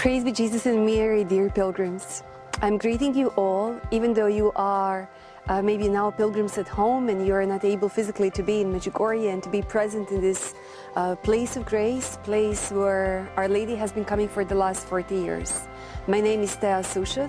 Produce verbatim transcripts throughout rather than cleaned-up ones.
Praise be Jesus and Mary, dear pilgrims. I'm greeting you all, even though you are uh, maybe now pilgrims at home and you're not able physically to be in Medjugorje and to be present in this uh, place of grace, place where Our Lady has been coming for the last forty years. My name is Thea Sushot.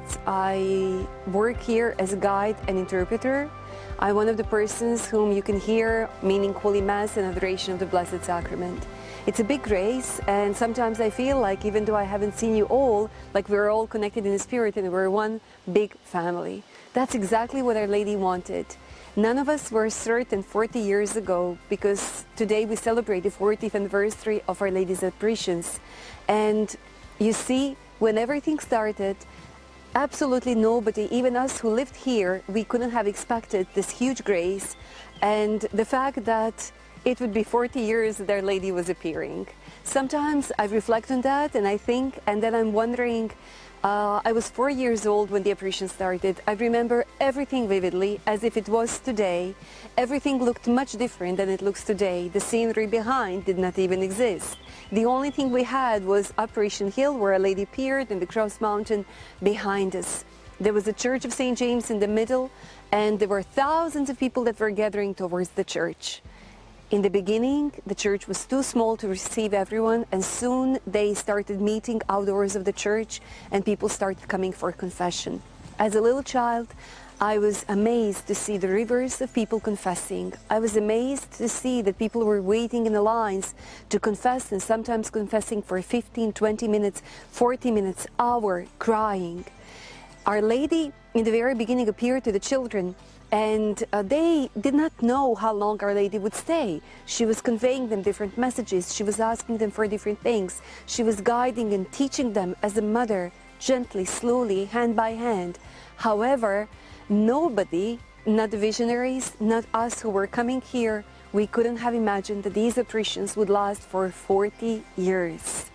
I work here as a guide and interpreter. I'm one of the persons whom you can hear meaning Holy Mass and Adoration of the Blessed Sacrament. It's a big grace, and sometimes I feel like, even though I haven't seen you all, like we're all connected in the spirit and we're one big family. That's exactly what Our Lady wanted. None of us were certain forty years ago, because today we celebrate the fortieth anniversary of Our Lady's apparitions. And you see, when everything started, absolutely nobody, even us who lived here, we couldn't have expected this huge grace and the fact that it would be forty years that Our Lady was appearing. Sometimes I reflect on that and I think, and then I'm wondering, uh, I was four years old when the apparition started. I remember everything vividly as if it was today. Everything looked much different than it looks today. The scenery behind did not even exist. The only thing we had was Apparition Hill, where Our Lady appeared, and the Cross Mountain behind us. There was the Church of Saint James in the middle, and there were thousands of people that were gathering towards the church. In the beginning, the church was too small to receive everyone, and soon they started meeting outdoors of the church, and people started coming for confession. As a little child, I was amazed to see the rivers of people confessing. I was amazed to see that people were waiting in the lines to confess, and sometimes confessing for fifteen, twenty minutes, forty minutes, hour, crying. Our Lady, in the very beginning, appeared to the children, and uh, they did not know how long Our Lady would stay. She was conveying them different messages. She was asking them for different things. She was guiding and teaching them as a mother, gently, slowly, hand by hand. However, nobody, not the visionaries, not us who were coming here, we couldn't have imagined that these apparitions would last for forty years.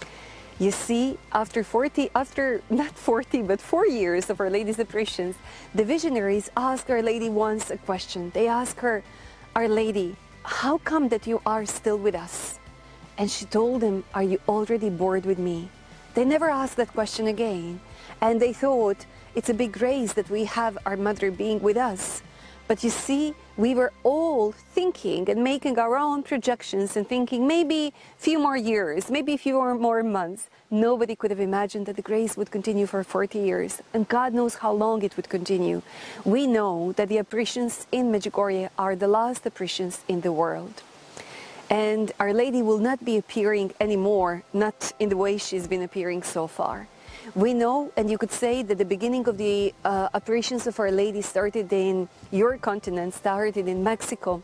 You see, after forty, after not forty, but four years of Our Lady's apparitions, the visionaries asked Our Lady once a question. They asked her, Our Lady, how come that you are still with us? And she told them, are you already bored with me? They never asked that question again. And they thought, it's a big grace that we have our mother being with us. But you see, we were all thinking and making our own projections and thinking maybe a few more years, maybe a few more months. Nobody could have imagined that the grace would continue for forty years. And God knows how long it would continue. We know that the apparitions in Medjugorje are the last apparitions in the world. And Our Lady will not be appearing anymore, not in the way she's been appearing so far. We know, and you could say that the beginning of the uh, apparitions of Our Lady started in your continent, started in Mexico,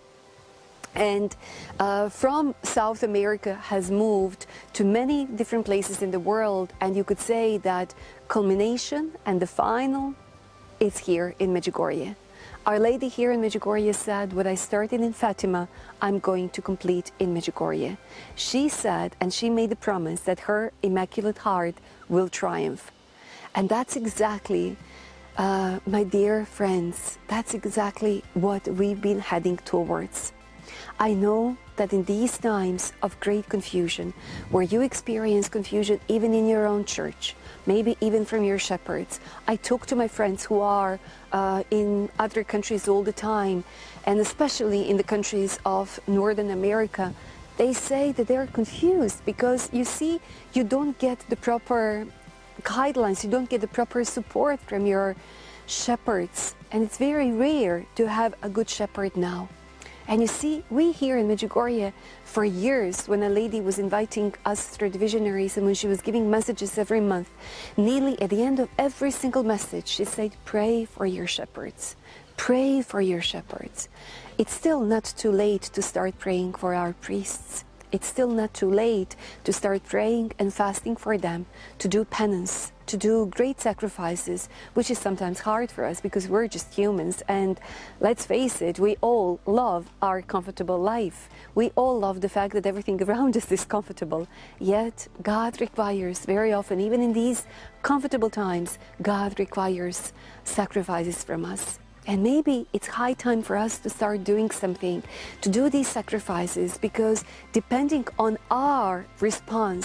and uh, from South America has moved to many different places in the world, and you could say that culmination and the final is here in Medjugorje. Our Lady here in Medjugorje said, what I started in Fatima, I'm going to complete in Medjugorje. She said, and she made the promise, that her Immaculate Heart will triumph. And that's exactly, uh, my dear friends, that's exactly what we've been heading towards. I know that in these times of great confusion, where you experience confusion even in your own church, maybe even from your shepherds. I talk to my friends who are uh, in other countries all the time, and especially in the countries of Northern America. They say that they're confused because, you see, you don't get the proper guidelines, you don't get the proper support from your shepherds, and it's very rare to have a good shepherd now. And you see, we here in Medjugorje, for years, when Our Lady was inviting us through the visionaries and when she was giving messages every month, nearly at the end of every single message, she said, pray for your shepherds. Pray for your shepherds. It's still not too late to start praying for our priests. It's still not too late to start praying and fasting for them, to do penance, to do great sacrifices, which is sometimes hard for us because we're just humans. And let's face it, we all love our comfortable life. We all love the fact that everything around us is comfortable. Yet God requires very often, even in these comfortable times, God requires sacrifices from us. And maybe it's high time for us to start doing something, to do these sacrifices, because depending on our response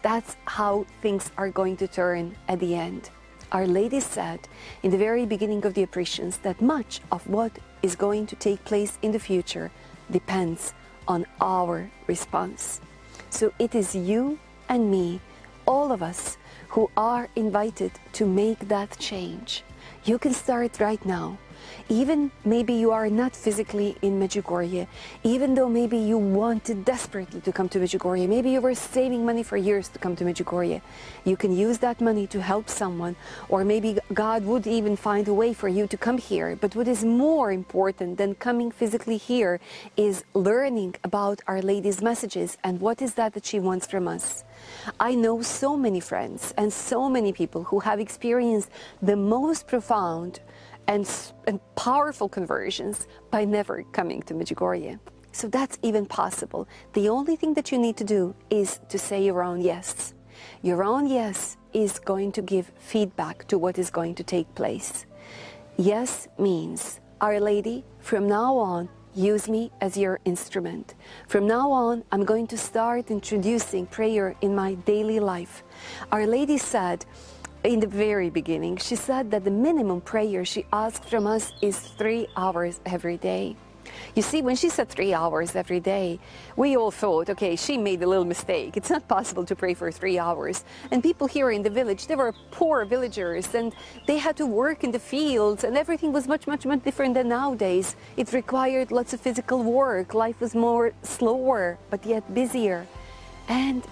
That's how things are going to turn at the end. Our Lady said in the very beginning of the apparitions that much of what is going to take place in the future depends on our response. So it is you and me, all of us, who are invited to make that change. You can start right now. Even maybe you are not physically in Medjugorje, even though maybe you wanted desperately to come to Medjugorje, maybe you were saving money for years to come to Medjugorje, you can use that money to help someone, or maybe God would even find a way for you to come here. But what is more important than coming physically here is learning about Our Lady's messages and what is that that she wants from us. I know so many friends and so many people who have experienced the most profound and, and powerful conversions by never coming to Medjugorje. So that's even possible. The only thing that you need to do is to say your own yes. Your own yes is going to give feedback to what is going to take place. Yes means, Our Lady, from now on, use me as your instrument. From now on, I'm going to start introducing prayer in my daily life. Our Lady said, in the very beginning, she said that the minimum prayer she asked from us is three hours every day. You see, when she said three hours every day, we all thought, okay, she made a little mistake. It's not possible to pray for three hours. And people here in the village, they were poor villagers, and they had to work in the fields, and everything was much, much, much different than nowadays. It required lots of physical work. Life was more slower, but yet busier. And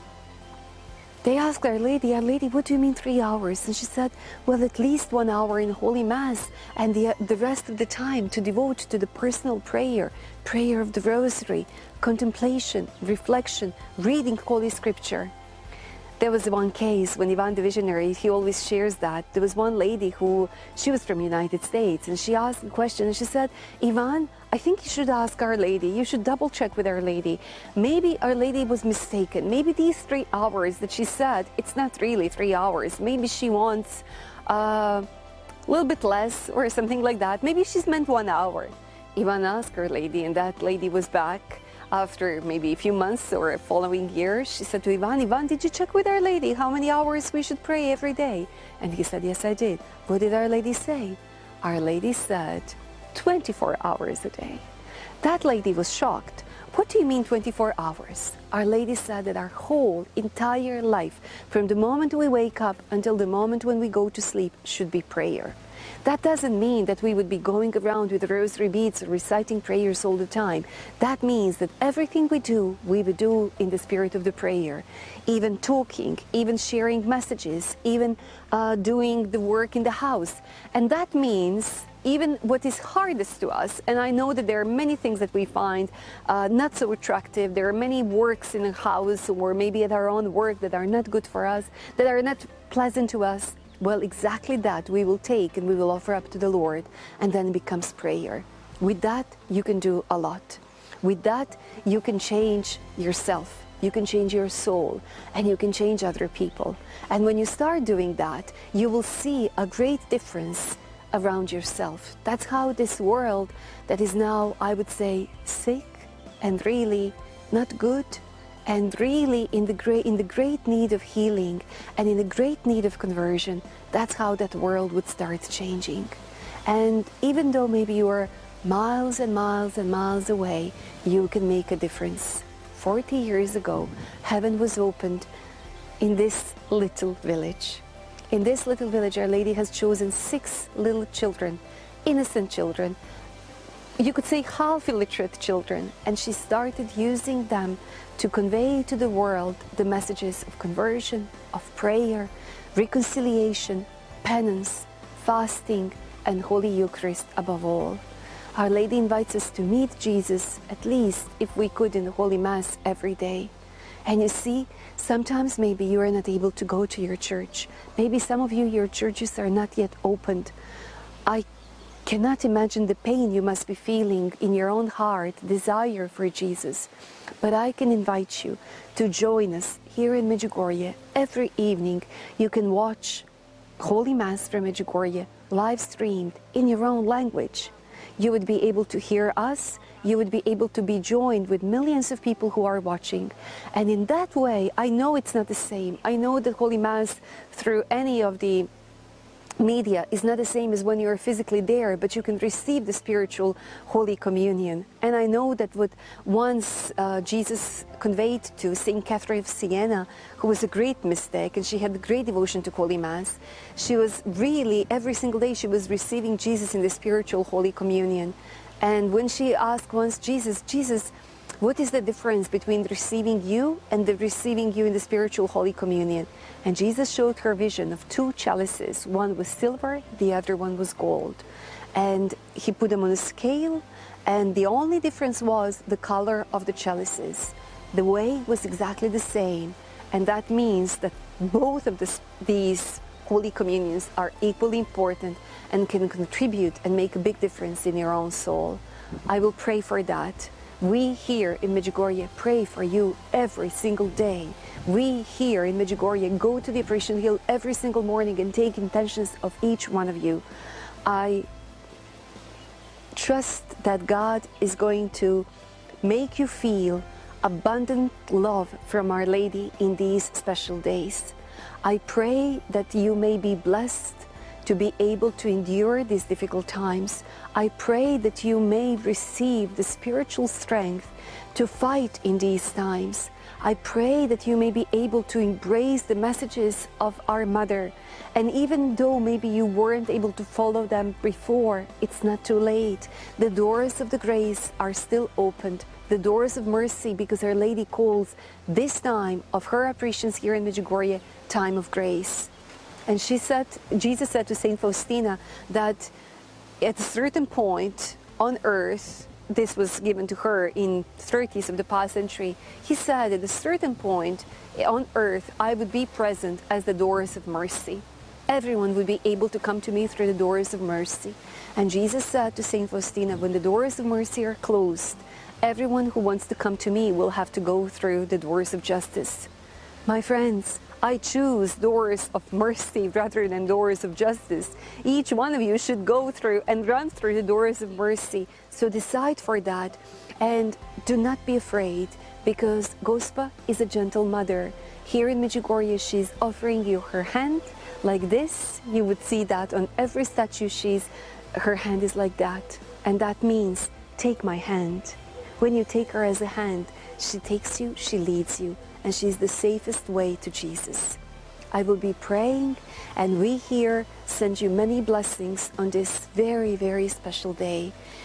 they asked Our Lady, Our Lady, what do you mean three hours? And she said, well, at least one hour in Holy Mass, and the, the rest of the time to devote to the personal prayer, prayer of the Rosary, contemplation, reflection, reading Holy Scripture. There was one case when Ivan the Visionary, he always shares that. There was one lady who, she was from the United States, and she asked a question, and she said, Ivan, I think you should ask Our Lady, you should double check with Our Lady. Maybe Our Lady was mistaken. Maybe these three hours that she said, it's not really three hours. Maybe she wants uh, a little bit less or something like that. Maybe she's meant one hour. Ivan asked Our Lady, and that lady was back after maybe a few months or a following year. She said to Ivan, Ivan, did you check with Our Lady how many hours we should pray every day? And he said, yes, I did. What did Our Lady say? Our Lady said, twenty-four hours a day. That lady was shocked. What do you mean twenty-four hours? Our Lady said that our whole entire life, from the moment we wake up until the moment when we go to sleep, should be prayer. That doesn't mean that we would be going around with rosary beads or reciting prayers all the time. That means that everything we do, we would do in the spirit of the prayer. Even talking, even sharing messages, even uh, doing the work in the house. And that means even what is hardest to us, and I know that there are many things that we find uh, not so attractive. There are many works in a house or maybe at our own work that are not good for us, that are not pleasant to us. Well, exactly that we will take and we will offer up to the Lord, and then it becomes prayer. With that, you can do a lot. With that, you can change yourself, you can change your soul, and you can change other people. And when you start doing that, you will see a great difference around yourself. That's how this world that is now, I would say, sick and really not good, and really in the great in the great need of healing and in the great need of conversion, that's how that world would start changing. And even though maybe you are miles and miles and miles away, you can make a difference. forty years ago, heaven was opened in this little village. In this little village, Our Lady has chosen six little children, innocent children, you could say half illiterate children, and she started using them to convey to the world the messages of conversion, of prayer, reconciliation, penance, fasting, and Holy Eucharist above all. Our Lady invites us to meet Jesus, at least if we could, in the Holy Mass every day. And you see, sometimes maybe you are not able to go to your church. Maybe some of you, your churches are not yet opened. I cannot imagine the pain you must be feeling in your own heart, desire for Jesus. But I can invite you to join us here in Medjugorje every evening. You can watch Holy Mass from Medjugorje live streamed in your own language. You would be able to hear us you would be able to be joined with millions of people who are watching. And in that way, I know it's not the same. I know that Holy Mass through any of the media is not the same as when you're physically there, but you can receive the spiritual Holy Communion. And I know that what once uh, Jesus conveyed to Saint Catherine of Siena, who was a great mystic, and she had great devotion to Holy Mass, she was really, every single day, she was receiving Jesus in the spiritual Holy Communion. And when she asked once Jesus, Jesus, what is the difference between receiving you and the receiving you in the spiritual Holy Communion? And Jesus showed her vision of two chalices. One was silver, the other one was gold. And he put them on a scale, and the only difference was the color of the chalices. The way was exactly the same, and that means that both of this, these Holy Communions are equally important and can contribute and make a big difference in your own soul. I will pray for that. We here in Medjugorje pray for you every single day. We here in Medjugorje go to the Apparition Hill every single morning and take intentions of each one of you. I trust that God is going to make you feel abundant love from Our Lady in these special days. I pray that you may be blessed to be able to endure these difficult times. I pray that you may receive the spiritual strength to fight in these times. I pray that you may be able to embrace the messages of our Mother. And even though maybe you weren't able to follow them before, it's not too late. The doors of the grace are still opened. The doors of mercy, because Our Lady calls this time of her apparitions here in Medjugorje time of grace. And she said, Jesus said to Saint Faustina that at a certain point on earth, this was given to her in thirties of the past century, he said at a certain point on earth, I would be present as the doors of mercy. Everyone would be able to come to me through the doors of mercy. And Jesus said to Saint Faustina, when the doors of mercy are closed, everyone who wants to come to me will have to go through the doors of justice. My friends, I choose doors of mercy rather than doors of justice. Each one of you should go through and run through the doors of mercy. So decide for that and do not be afraid, because Gospa is a gentle mother. Here in Medjugorje, she's offering you her hand like this. You would see that on every statue. She's, her hand is like that. And that means, take my hand. When you take her as a hand, she takes you, she leads you. And she's the safest way to Jesus. I will be praying, and we here send you many blessings on this very, very special day.